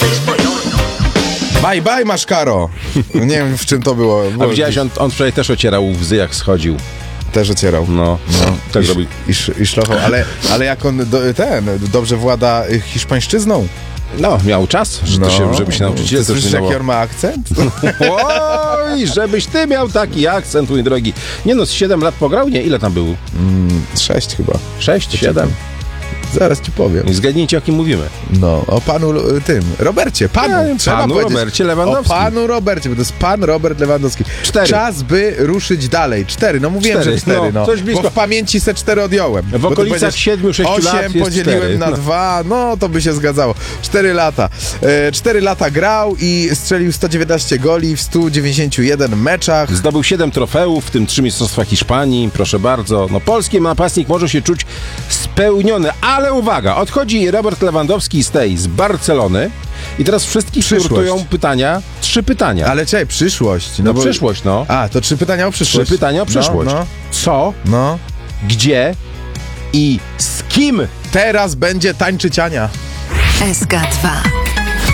Bye bye, Maszkaro. Nie wiem, w czym to było. A widziałeś, on wczoraj też ocierał łzy, jak schodził. Też ocierał. No, tak robi. I szlochał, ale jak on dobrze włada hiszpańszczyzną. No, miał czas, żeby się nauczyć. Ty słyszysz, jaki on ma akcent? Oj, żebyś ty miał taki akcent, mój drogi. Nie no, z 7 lat pograł? Nie, ile tam był? 6 chyba. 6, 7? Zaraz ci powiem. I zgadnijcie, o kim mówimy. No, o panu Robercie. Panu Robercie Lewandowskim. O panu Robercie, bo to jest pan Robert Lewandowski. 4. Czas, by ruszyć dalej. 4, no mówiłem, 4, że 4. no, coś blisko. Bo w pamięci se 4 odjąłem. W okolicach 7-6 lat 8 jest podzieliłem 4. na 2, no to by się zgadzało. 4 lata. 4 lata grał i strzelił 119 goli w 191 meczach. Zdobył 7 trofeów, w tym 3 mistrzostwa Hiszpanii, proszę bardzo. No, polski napastnik może się czuć spełniony, ale uwaga, odchodzi Robert Lewandowski z Barcelony i teraz wszystkich nurtują pytania, 3 pytania. Ale czekaj, przyszłość. No przyszłość, no. A, to 3 pytania o przyszłość. 3 pytania o przyszłość. No. Co, No. gdzie i z kim Teraz będzie tańczyć Ania. SK2